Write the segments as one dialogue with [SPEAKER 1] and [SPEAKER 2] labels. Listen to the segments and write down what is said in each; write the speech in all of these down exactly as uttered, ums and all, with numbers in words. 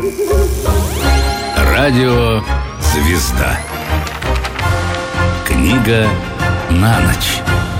[SPEAKER 1] Радио «Звезда». Книга на ночь.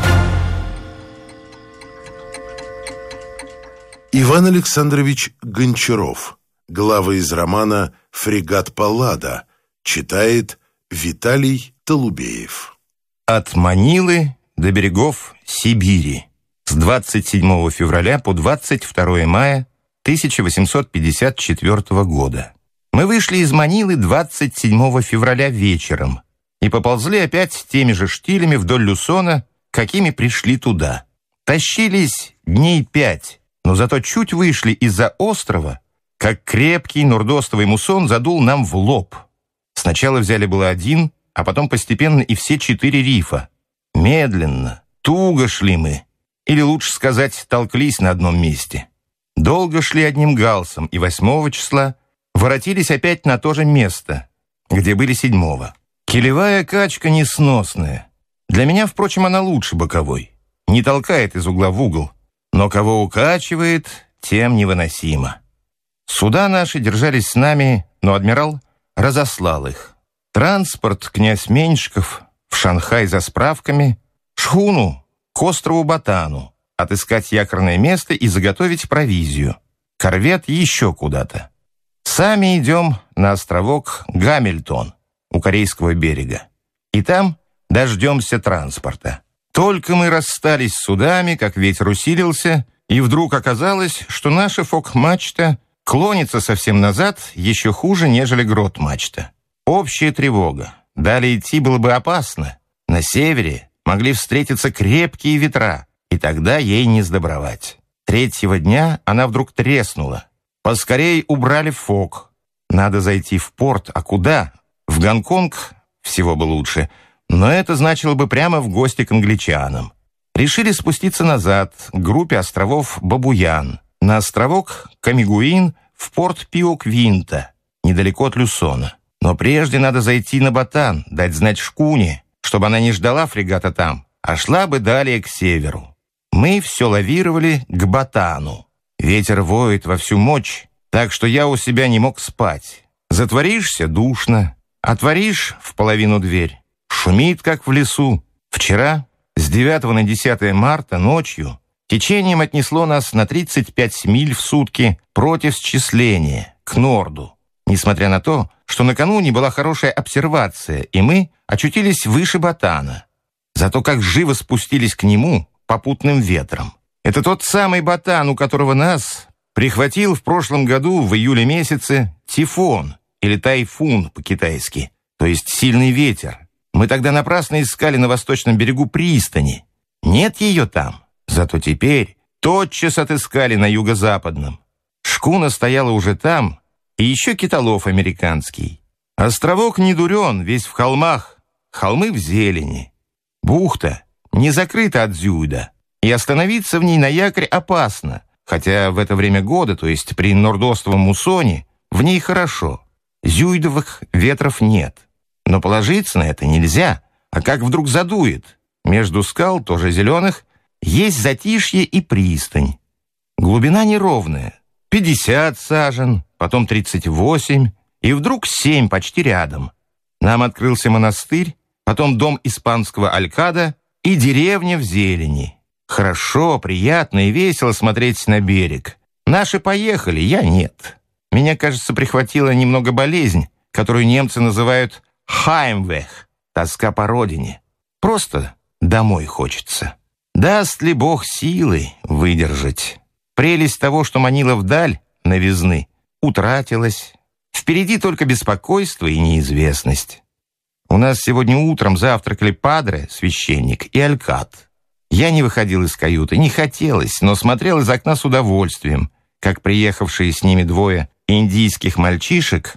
[SPEAKER 2] Иван Александрович Гончаров. Глава из романа «Фрегат Паллада». Читает Виталий Толубеев.
[SPEAKER 3] От Манилы до берегов Сибири. С двадцать седьмого февраля по двадцать второе мая тысяча восемьсот пятьдесят четвёртого года. Мы вышли из Манилы двадцать седьмого февраля вечером и поползли опять теми же штилями вдоль Люсона, какими пришли туда. Тащились дней пять, но зато чуть вышли из-за острова, как крепкий нордостовый муссон задул нам в лоб. Сначала взяли было один, а потом постепенно и все четыре рифа. Медленно, туго шли мы, или лучше сказать, толклись на одном месте. Долго шли одним галсом, и восьмого числа воротились опять на то же место, где были седьмого. Килевая качка несносная. Для меня, впрочем, она лучше боковой. Не толкает из угла в угол, но кого укачивает, тем невыносимо. Суда наши держались с нами, но адмирал разослал их. Транспорт князь Меньшиков в Шанхай за справками, шхуну к острову Батану, отыскать якорное место и заготовить провизию, корвет еще куда-то. Сами идем на островок Гамильтон у Корейского берега, и там дождемся транспорта. Только мы расстались с судами, как ветер усилился, и вдруг оказалось, что наша фок-мачта клонится совсем назад еще хуже, нежели грот-мачта. Общая тревога. Далее идти было бы опасно. На севере могли встретиться крепкие ветра, и тогда ей не сдобровать. Третьего дня она вдруг треснула. Поскорей убрали фок. Надо зайти в порт, а куда? В Гонконг всего бы лучше, но это значило бы прямо в гости к англичанам. Решили спуститься назад, к группе островов Бабуян, на островок Камигуин в порт Пио-Квинта, недалеко от Люсона. Но прежде надо зайти на Батан, дать знать шкуне, чтобы она не ждала фрегата там, а шла бы далее к северу. Мы все лавировали к Батану. Ветер воет во всю мощь, так что я у себя не мог спать. Затворишься — душно, отворишь в половину дверь — шумит, как в лесу. Вчера, с девятого на десятое марта, ночью, течением отнесло нас на тридцать пять миль в сутки против счисления, к норду, несмотря на то, что накануне была хорошая обсервация, и мы очутились выше Батана. Зато как живо спустились к нему попутным ветром. Это тот самый Батан, у которого нас прихватил в прошлом году в июле месяце тифон, или тайфун по-китайски, то есть сильный ветер. Мы тогда напрасно искали на восточном берегу пристани. Нет ее там. Зато теперь тотчас отыскали на юго-западном. Шкуна стояла уже там, и еще китолов американский. Островок не дурен, весь в холмах, холмы в зелени. Бухта не закрыта от зюйда, и остановиться в ней на якорь опасно, хотя в это время года, то есть при нордостовом муссоне, в ней хорошо. Зюйдовых ветров нет. Но положиться на это нельзя, а как вдруг задует. Между скал, тоже зеленых, есть затишье и пристань. Глубина неровная, пятьдесят сажен, потом тридцать восемь, и вдруг семь почти рядом. Нам открылся монастырь, потом дом испанского алькада и деревня в зелени. Хорошо, приятно и весело смотреть на берег. Наши поехали, я нет. Меня, кажется, прихватила немного болезнь, которую немцы называют «Хаймвех» — тоска по родине. Просто домой хочется. Даст ли Бог силы выдержать? Прелесть того, что манила вдаль, новизны, утратилась. Впереди только беспокойство и неизвестность. У нас сегодня утром завтракали падре, священник, и алькад. Я не выходил из каюты, не хотелось, но смотрел из окна с удовольствием, как приехавшие с ними двое индийских мальчишек